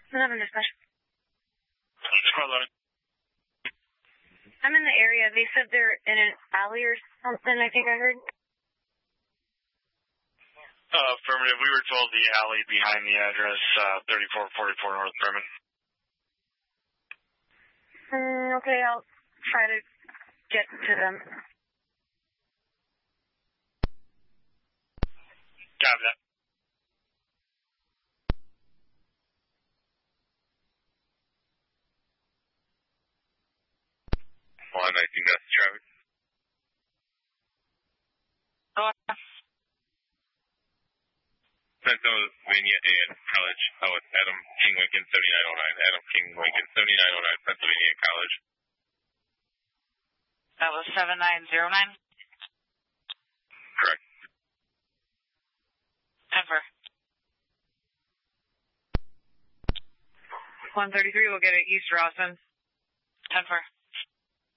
11 dispatch. Squad 11. I'm in the area. They said they're in an alley or something, I think I heard. Affirmative. We were told the alley behind the address, 3444 North Bremen. Okay, I'll try to get to them. Copy that. Line 19, that's traffic. Pennsylvania and College. Oh, it's Adam King Lincoln 7909. Adam King Lincoln 7909, Pennsylvania and College. That was 7909? Correct. 10-4. 133 will get it East Rawson. 10-4.